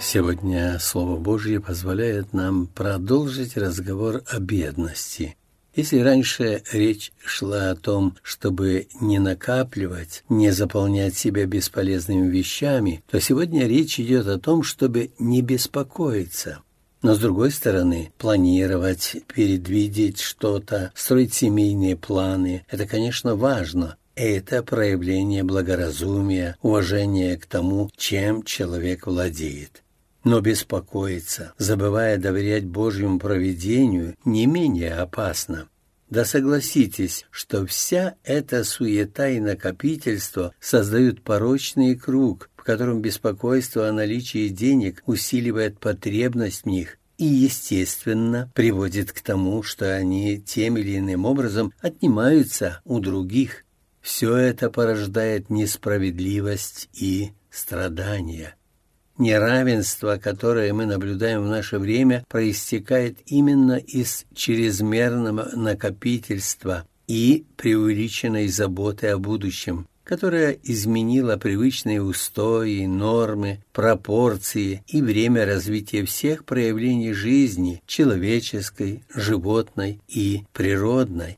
Сегодня Слово Божье позволяет нам продолжить разговор о бедности. Если раньше речь шла о том, чтобы не накапливать, не заполнять себя бесполезными вещами, то сегодня речь идет о том, чтобы не беспокоиться. Но, с другой стороны, планировать, предвидеть что-то, строить семейные планы – это, конечно, важно. Это проявление благоразумия, уважения к тому, чем человек владеет. Но беспокоиться, забывая доверять Божьему провидению, не менее опасно. Да согласитесь, что вся эта суета и накопительство создают порочный круг, в котором беспокойство о наличии денег усиливает потребность в них и, естественно, приводит к тому, что они тем или иным образом отнимаются у других. Все это порождает несправедливость и страдания. Неравенство, которое мы наблюдаем в наше время, проистекает именно из чрезмерного накопительства и преувеличенной заботы о будущем, которая изменила привычные устои, нормы, пропорции и время развития всех проявлений жизни, человеческой, животной и природной.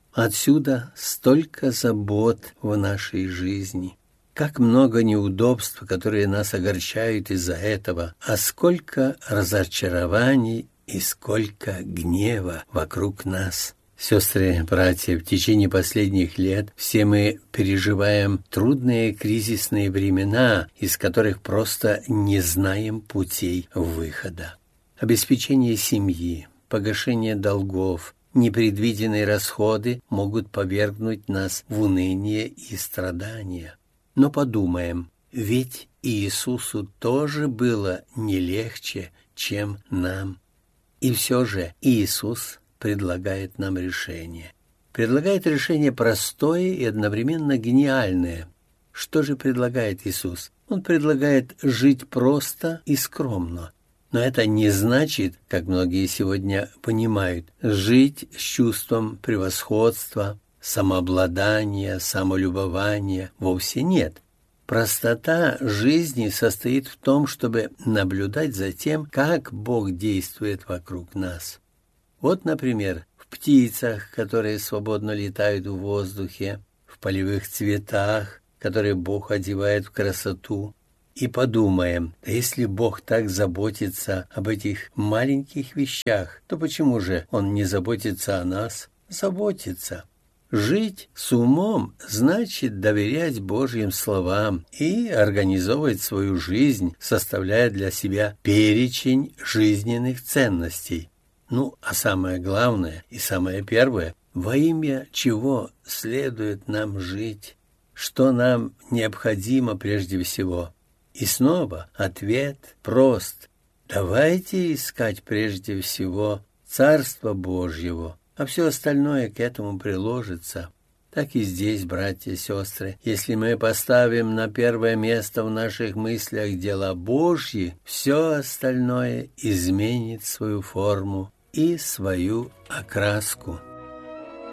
Отсюда столько забот в нашей жизни. Как много неудобств, которые нас огорчают из-за этого, а сколько разочарований и сколько гнева вокруг нас. Сестры, братья, в течение последних лет все мы переживаем трудные кризисные времена, из которых просто не знаем путей выхода. Обеспечение семьи, погашение долгов, непредвиденные расходы могут повергнуть нас в уныние и страдания. Но подумаем, ведь Иисусу тоже было не легче, чем нам. И все же Иисус предлагает нам решение. Предлагает решение простое и одновременно гениальное. Что же предлагает Иисус? Он предлагает жить просто и скромно. Но это не значит, как многие сегодня понимают, жить с чувством превосходства, самообладания, самолюбования. Вовсе нет. Простота жизни состоит в том, чтобы наблюдать за тем, как Бог действует вокруг нас. Вот, например, в птицах, которые свободно летают в воздухе, в полевых цветах, которые Бог одевает в красоту. И подумаем, да если Бог так заботится об этих маленьких вещах, то почему же Он не заботится о нас? Заботится. Жить с умом значит доверять Божьим словам и организовывать свою жизнь, составляя для себя перечень жизненных ценностей. А самое главное и самое первое, во имя чего следует нам жить, что нам необходимо прежде всего. И снова ответ прост. Давайте искать прежде всего Царство Божьего, а все остальное к этому приложится. Так и здесь, братья и сестры, если мы поставим на первое место в наших мыслях дела Божьи, все остальное изменит свою форму и свою окраску.